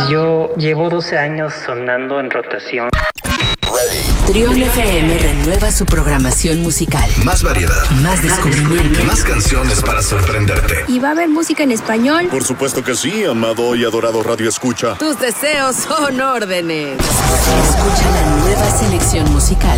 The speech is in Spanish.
Yo llevo 12 años sonando en rotación. Trión FM renueva su programación musical. Más variedad, más descubrimiento, más canciones para sorprenderte. ¿Y va a haber música en español? Por supuesto que sí, amado y adorado Radio Escucha. Tus deseos son órdenes. Escucha la nueva selección musical